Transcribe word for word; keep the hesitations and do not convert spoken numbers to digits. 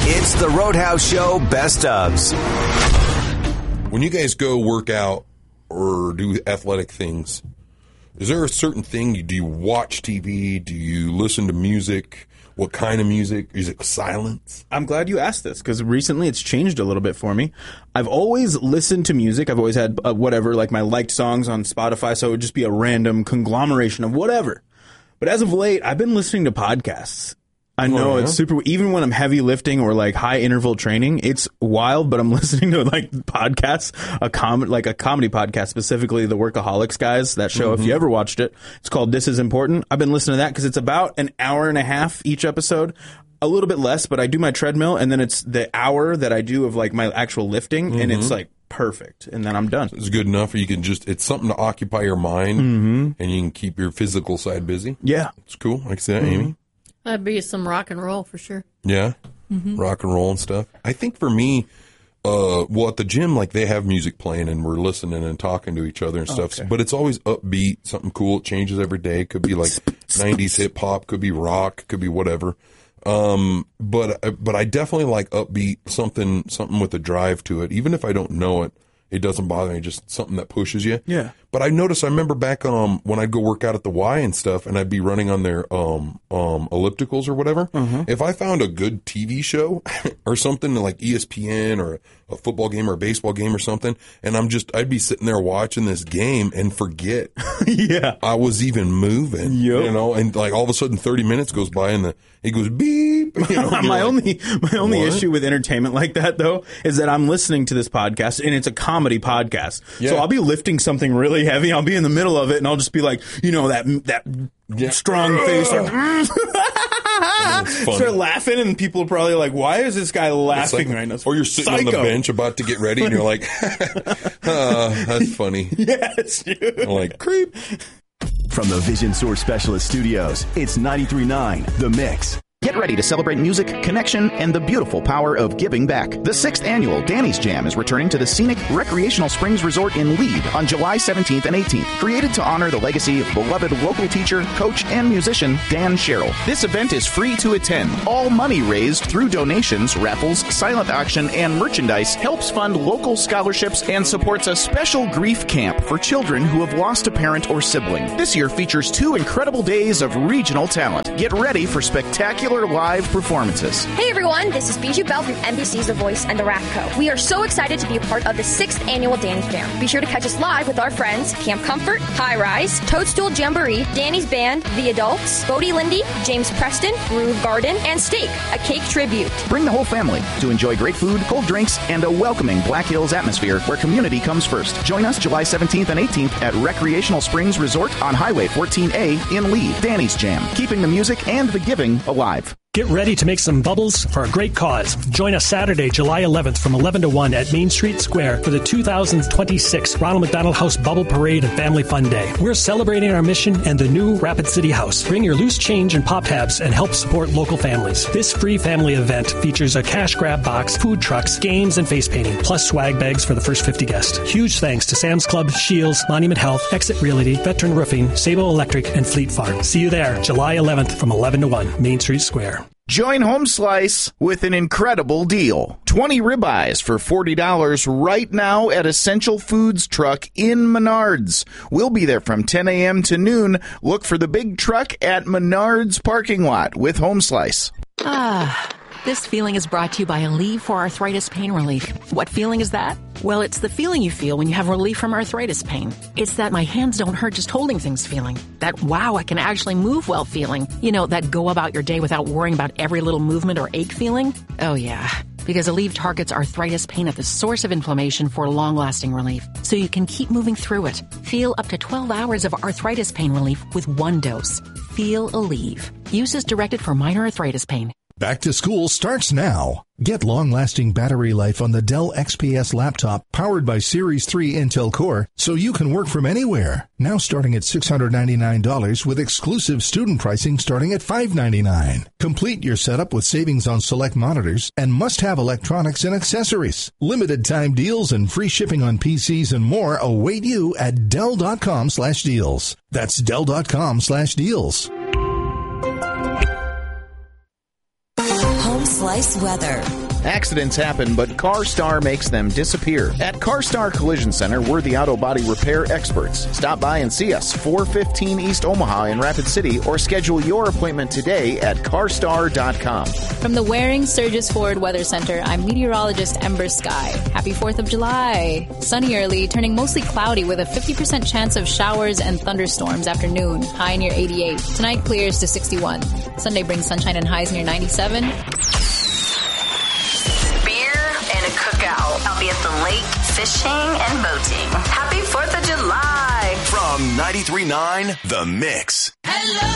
It's the Roadhouse Show Best Ofs. When you guys go work out or do athletic things, is there a certain thing? Do you watch T V? Do you listen to music? What kind of music? Is it silence? I'm glad you asked this because recently it's changed a little bit for me. I've always listened to music. I've always had uh, whatever, like my liked songs on Spotify, so it would just be a random conglomeration of whatever. But as of late, I've been listening to podcasts. I know oh, yeah? It's super, even when I'm heavy lifting or like high interval training, it's wild, but I'm listening to like podcasts, a com- like a comedy podcast, specifically the Workaholics guys, that show. Mm-hmm. If you ever watched it, it's called This Is Important. I've been listening to that because it's about an hour and a half each episode, a little bit less, but I do my treadmill and then it's the hour that I do of like my actual lifting mm-hmm. and it's like perfect. And then I'm done. It's good enough or you can just, it's something to occupy your mind mm-hmm. and you can keep your physical side busy. Yeah. It's cool. I can see that, mm-hmm. Amy. That'd be some rock and roll for sure. Yeah, mm-hmm. rock and roll and stuff. I think for me, uh, well, at the gym, like they have music playing and we're listening and talking to each other and stuff. Okay. But it's always upbeat, something cool. It changes every day. Could be like nineties hip hop, could be rock, could be whatever. Um, but but I definitely like upbeat, something something with a drive to it. Even if I don't know it, it doesn't bother me. Just something that pushes you. Yeah. But I noticed, I remember back um when I'd go work out at the Y and stuff, and I'd be running on their um um ellipticals or whatever. Uh-huh. If I found a good T V show or something like E S P N or a football game or a baseball game or something, and I'm just I'd be sitting there watching this game and forget yeah I was even moving. Yep. You know, and like all of a sudden thirty minutes goes by and the it goes beep. You know, my like, only my only what? issue with entertainment like that though is that I'm listening to this podcast and it's a comedy podcast. Yeah. So I'll be lifting something really heavy. I'll be in the middle of it and I'll just be like, you know, that that yeah. strong face. Like, start laughing and people are probably like, why is this guy laughing like, right now? Or you're sitting Psycho. on the bench about to get ready and you're like, oh, that's funny. Yes, dude. I'm like, creep. From the Vision Source Specialist Studios, it's ninety-three point nine The Mix. Get ready to celebrate music, connection, and the beautiful power of giving back. The sixth annual Danny's Jam is returning to the scenic Recreational Springs Resort in Lead on July seventeenth and eighteenth. Created to honor the legacy of beloved local teacher, coach, and musician Dan Sherrill. This event is free to attend. All money raised through donations, raffles, silent auction, and merchandise helps fund local scholarships and supports a special grief camp for children who have lost a parent or sibling. This year features two incredible days of regional talent. Get ready for spectacular live performances. Hey everyone, this is Bijou Bell from N B C's The Voice and The Rat Co. We are so excited to be a part of the sixth annual Danny's Jam. Be sure to catch us live with our friends Camp Comfort, High Rise, Toadstool Jamboree, Danny's Band, The Adults, Bodie Lindy, James Preston, Groove Garden, and Steak, a cake tribute. Bring the whole family to enjoy great food, cold drinks, and a welcoming Black Hills atmosphere where community comes first. Join us July seventeenth and eighteenth at Recreational Springs Resort on Highway fourteen A in Lee. Danny's Jam, keeping the music and the giving alive. Get ready to make some bubbles for a great cause. Join us Saturday, July eleventh from eleven to one at Main Street Square for the two thousand twenty-six Ronald McDonald House Bubble Parade and Family Fun Day. We're celebrating our mission and the new Rapid City House. Bring your loose change and pop tabs and help support local families. This free family event features a cash grab box, food trucks, games, and face painting, plus swag bags for the first fifty guests. Huge thanks to Sam's Club, Shields, Monument Health, Exit Realty, Veteran Roofing, Sable Electric, and Fleet Farm. See you there, July eleventh from eleven to one, Main Street Square. Join Home Slice with an incredible deal. twenty ribeyes for forty dollars right now at Essential Foods Truck in Menards. We'll be there from ten a.m. to noon. Look for the big truck at Menards parking lot with Home Slice. Ah, this feeling is brought to you by Aleve for Arthritis Pain Relief. What feeling is that? Well, it's the feeling you feel when you have relief from arthritis pain. It's that my hands don't hurt just holding things feeling. That, wow, I can actually move well feeling. You know, that go about your day without worrying about every little movement or ache feeling. Oh, yeah. Because Aleve targets arthritis pain at the source of inflammation for long-lasting relief, so you can keep moving through it. Feel up to twelve hours of arthritis pain relief with one dose. Feel Aleve. Use is directed for minor arthritis pain. Back to school starts now. Get long-lasting battery life on the Dell X P S laptop powered by Series three Intel Core so you can work from anywhere. Now starting at six hundred ninety-nine dollars with exclusive student pricing starting at five hundred ninety-nine dollars. Complete your setup with savings on select monitors and must-have electronics and accessories. Limited time deals and free shipping on P Cs and more await you at Dell.com slash deals. That's Dell.com slash deals. Home Slice weather. Accidents happen, but CarStar makes them disappear. At CarStar Collision Center, we're the auto body repair experts. Stop by and see us, four fifteen East Omaha in Rapid City, or schedule your appointment today at carstar dot com. From the Waring Sturgis Ford Weather Center, I'm meteorologist Ember Sky. Happy fourth of July. Sunny early, turning mostly cloudy with a fifty percent chance of showers and thunderstorms after noon. High near eighty-eight. Tonight clears to sixty-one. Sunday brings sunshine and highs near ninety-seven. I'll be at the lake fishing and boating. Happy fourth of July. From ninety-three point nine The Mix. Hello.